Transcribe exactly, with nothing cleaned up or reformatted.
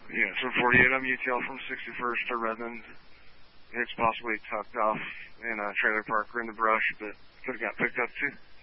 Yeah, so forty-eight, I'm U T L from sixty-first to Redmond. It's possibly tucked off in a trailer park or in the brush, but could have got picked up too.